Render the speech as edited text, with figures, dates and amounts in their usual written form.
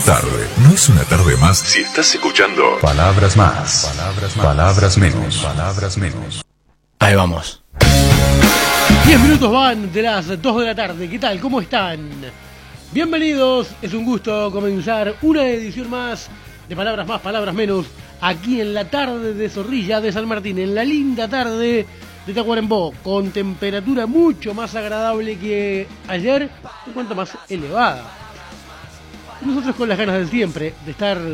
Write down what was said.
tarde. No es una tarde más si estás escuchando palabras más, palabras menos, palabras menos. Ahí vamos. 10 minutos van de las 2 de la tarde. ¿Qué tal? ¿Cómo están? Bienvenidos. Es un gusto comenzar una edición más de Palabras Más, Palabras Menos, aquí en la tarde de Zorrilla de San Martín, en la linda tarde de Tacuarembó, con temperatura mucho más agradable que ayer, un cuanto más elevada. Nosotros con las ganas de siempre de estar